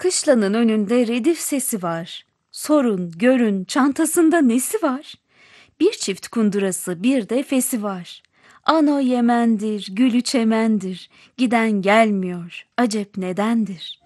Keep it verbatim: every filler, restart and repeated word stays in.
Kışlanın önünde redif sesi var. Sorun, görün, çantasında nesi var? Bir çift kundurası, bir de fesi var. Ano Yemen'dir, gülü çemendir. Giden gelmiyor, acep nedendir?